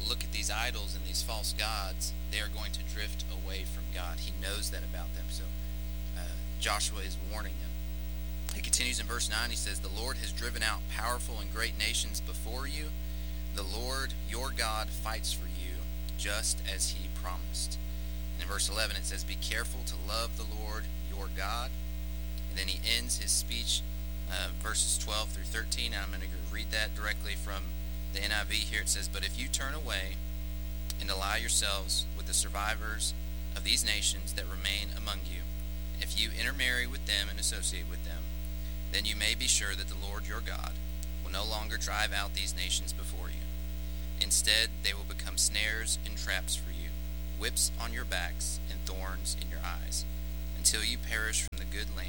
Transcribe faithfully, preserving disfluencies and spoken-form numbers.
look at these idols and these false gods, they are going to drift away from God. He knows that about them. So uh, Joshua is warning them. He continues in verse nine. He says, "The Lord has driven out powerful and great nations before you. The Lord your God fights for you, just as he promised." And in verse eleven it says, "Be careful to love the Lord your God." And then he ends his speech, uh, verses twelve through thirteen. And I'm going to read that directly from the N I V here. It says, "But if you turn away and ally yourselves with the survivors of these nations that remain among you, if you intermarry with them and associate with them, then you may be sure that the Lord your God will no longer drive out these nations before you. Instead, they will become snares and traps for you, whips on your backs and thorns in your eyes, until you perish from the good land